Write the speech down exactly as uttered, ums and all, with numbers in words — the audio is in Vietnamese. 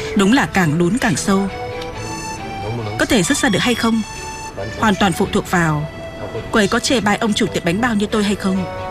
Đúng là càng lún càng sâu. Có thể xuất ra được hay không hoàn toàn phụ thuộc vào cô ấy có chê bai ông chủ tiệm bánh bao như tôi hay không.